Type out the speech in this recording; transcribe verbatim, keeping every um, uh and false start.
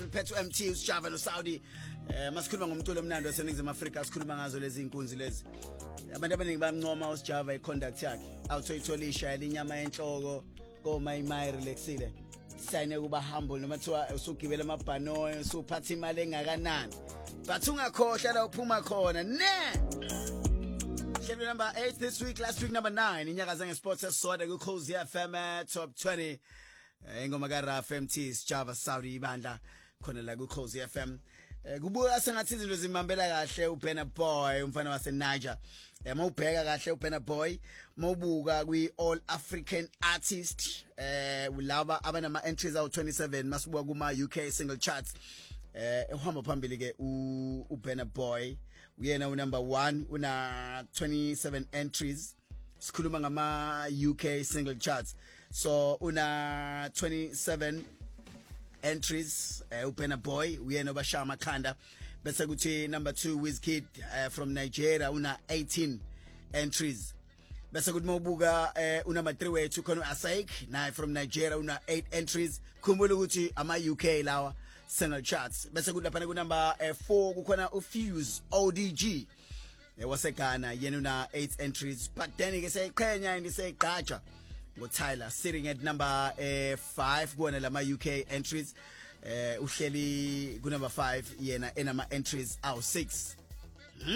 Petro M T uSjava no Saudi eh masikhuluma ngomculo omnandi waseNingizimu Afrika sikhuluma ngazo lezi inkunzi lezi abantu abaningi bamncoma uSjava iconduct yakhe awuthoyitholisha inyama yenhloko ko my my relaxile sayine kuba humble noma thiwa usugibela amabhanoyi usuphatha imali engakanani but ungakhohla la uphuma khona ne Schedule number eight this week, last week number nine. Inyakaza ngesports esisodwa ku Khosi F M top twenty. Ingoma ka Raf M T Java Saudi ibandla khona la ku Khosi F M. Kubuka sengathi izinto zimambela kahle uBurna Boy umfana wase Niger. Mawubheka kahle uBurna Boy, mawubuka kwi All African Artist eh ulaba abanama entries awu twenty-seven masibuka kuma U K single charts. Eh uhamba phambili ke uBurna Boy uyena u number one una twenty-seven entries sikhuluma ngama U K single charts so una twenty-seven entries uh, uBurna Boy uyena obashaya amakhanda bese kuthi number two Wizkid uh, from Nigeria una eighteen entries bese kuthi mawubuka uh, u number three wethu khona uAsaik naye from Nigeria una eight entries khumbula ukuthi ama U K lawa single charts bese kuthi lapha ku number uh, four kukhona uFuse O D G eh waseGhana yena una eight entries but then ke seyiqhenya and seyigqaja ngo Tyler sitting at number uh, five kuona lama U K entries uh, uhleli ku number five yena enama entries awu six